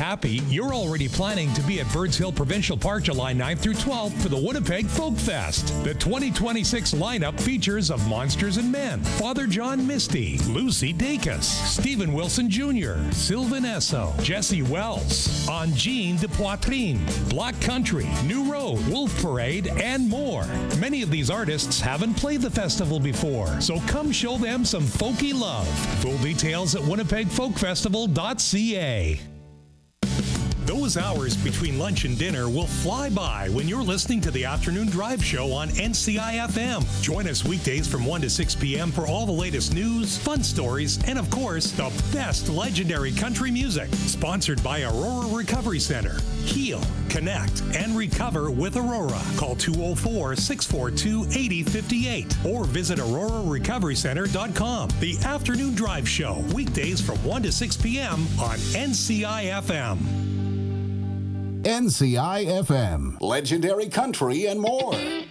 happy you're already planning to be at Birds Hill Provincial Park July 9th through 12th for the Winnipeg Folk Fest. The 2026 lineup features of Monsters and Men, Father John Misty, Lucy Dacus, Stephen Wilson Jr., Sylvan Esso, Jesse Wells, Angine de Poitrine, Black Country, New Road, Wolf Parade, and more. Many of these artists haven't played the festival before, so come show them some folky love. Full details at winnipegfolkfestival.ca. Those hours between lunch and dinner will fly by when you're listening to the Afternoon Drive Show on NCI-FM. Join us weekdays from 1 to 6 p.m. for all the latest news, fun stories, and of course, the best legendary country music. Sponsored by Aurora Recovery Center. Heal, connect, and recover with Aurora. Call 204-642-8058 or visit aurorarecoverycenter.com. The Afternoon Drive Show, weekdays from 1 to 6 p.m. on NCI-FM. NCI-FM, legendary country and more.